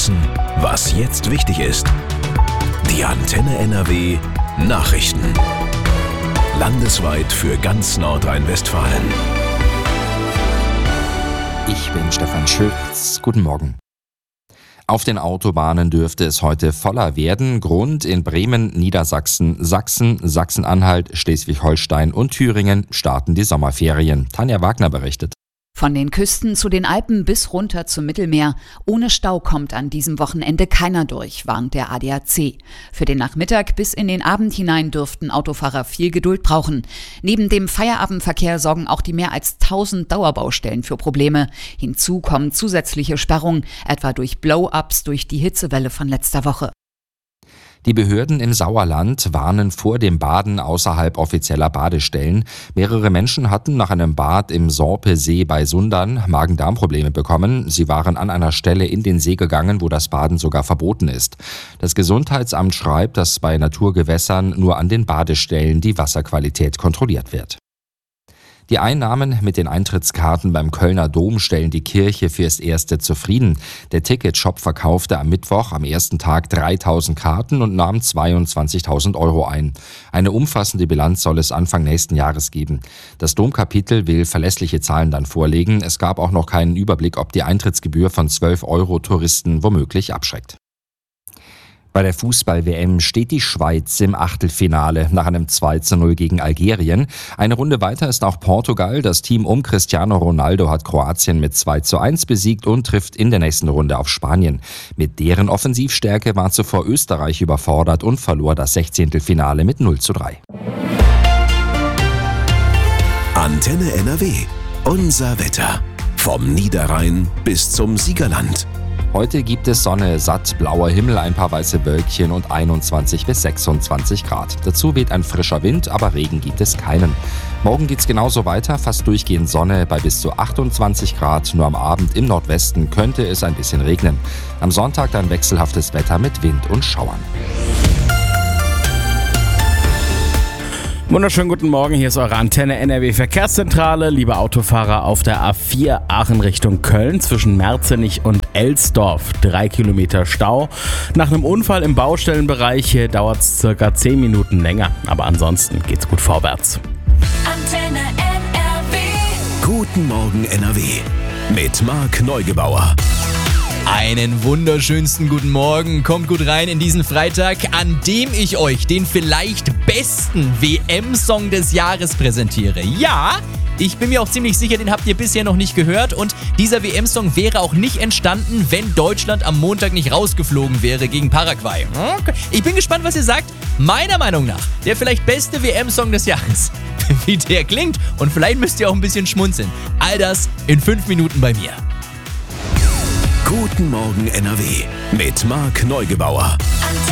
wissen, was jetzt wichtig ist. Die Antenne NRW Nachrichten. Landesweit für ganz Nordrhein-Westfalen. Ich bin Stefan Schütz. Guten Morgen. Auf den Autobahnen dürfte es heute voller werden. Grund: in Bremen, Niedersachsen, Sachsen, Sachsen-Anhalt, Schleswig-Holstein und Thüringen starten die Sommerferien. Tanja Wagner berichtet. Von den Küsten zu den Alpen bis runter zum Mittelmeer. Ohne Stau kommt an diesem Wochenende keiner durch, warnt der ADAC. Für den Nachmittag bis in den Abend hinein dürften Autofahrer viel Geduld brauchen. Neben dem Feierabendverkehr sorgen auch die mehr als 1000 Dauerbaustellen für Probleme. Hinzu kommen zusätzliche Sperrungen, etwa durch Blow-ups durch die Hitzewelle von letzter Woche. Die Behörden im Sauerland warnen vor dem Baden außerhalb offizieller Badestellen. Mehrere Menschen hatten nach einem Bad im Sorpesee bei Sundern Magen-Darm-Probleme bekommen. Sie waren an einer Stelle in den See gegangen, wo das Baden sogar verboten ist. Das Gesundheitsamt schreibt, dass bei Naturgewässern nur an den Badestellen die Wasserqualität kontrolliert wird. Die Einnahmen mit den Eintrittskarten beim Kölner Dom stellen die Kirche fürs Erste zufrieden. Der Ticketshop verkaufte am Mittwoch, am ersten Tag, 3000 Karten und nahm 22.000 Euro ein. Eine umfassende Bilanz soll es Anfang nächsten Jahres geben. Das Domkapitel will verlässliche Zahlen dann vorlegen. Es gab auch noch keinen Überblick, ob die Eintrittsgebühr von 12 Euro Touristen womöglich abschreckt. Bei der Fußball-WM steht die Schweiz im Achtelfinale nach einem 2:0 gegen Algerien. Eine Runde weiter ist auch Portugal. Das Team um Cristiano Ronaldo hat Kroatien mit 2:1 besiegt und trifft in der nächsten Runde auf Spanien. Mit deren Offensivstärke war zuvor Österreich überfordert und verlor das 16. Finale mit 0:3. Antenne NRW. Unser Wetter. Vom Niederrhein bis zum Siegerland. Heute gibt es Sonne, satt blauer Himmel, ein paar weiße Wölkchen und 21 bis 26 Grad. Dazu weht ein frischer Wind, aber Regen gibt es keinen. Morgen geht's genauso weiter, fast durchgehend Sonne bei bis zu 28 Grad. Nur am Abend im Nordwesten könnte es ein bisschen regnen. Am Sonntag dann wechselhaftes Wetter mit Wind und Schauern. Wunderschönen guten Morgen, hier ist eure Antenne NRW Verkehrszentrale. Liebe Autofahrer auf der A4 Aachen Richtung Köln zwischen Merzenich und Elsdorf. 3 Kilometer Stau. Nach einem Unfall im Baustellenbereich dauert es circa 10 Minuten länger. Aber ansonsten geht's gut vorwärts. Antenne NRW. Guten Morgen NRW. Mit Marc Neugebauer. Einen wunderschönsten guten Morgen. Kommt gut rein in diesen Freitag, an dem ich euch den vielleicht besten WM-Song des Jahres präsentiere. Ja, ich bin mir auch ziemlich sicher, den habt ihr bisher noch nicht gehört. Und dieser WM-Song wäre auch nicht entstanden, wenn Deutschland am Montag nicht rausgeflogen wäre gegen Paraguay. Okay. Ich bin gespannt, was ihr sagt. Meiner Meinung nach der vielleicht beste WM-Song des Jahres. Wie der klingt, und vielleicht müsst ihr auch ein bisschen schmunzeln. All das in 5 Minuten bei mir. Guten Morgen NRW mit Marc Neugebauer.